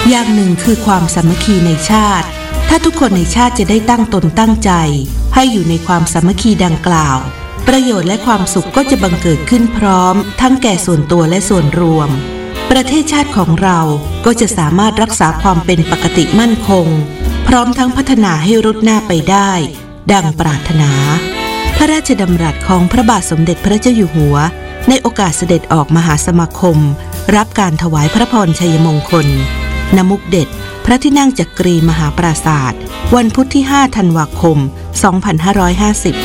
อย่างหนึ่งคือความสามัคคีในชาติถ้าทุกคนในชาติจะได้ตั้งตนตั้งใจให้อยู่ในความสามัคคีดังกล่าวประโยชน์และความสุขก็จะบังเกิดขึ้นพร้อมทั้งแก่ส่วนตัวและส่วนรวมประเทศชาติของเราก็จะสามารถรักษาความเป็นปกติมั่นคงพร้อมทั้งพัฒนาให้รุดหน้าไปได้ดังปรารถนาพระราชดำรัสของพระบาทสมเด็จพระเจ้าอยู่หัวในโอกาสเสด็จออกมหาสมาคมรับการถวายพระพรชัยมงคลณมุกเด็ดพระที่นั่งจักรีมหาปราสาทวันพุธที่5 ธันวาคม 2550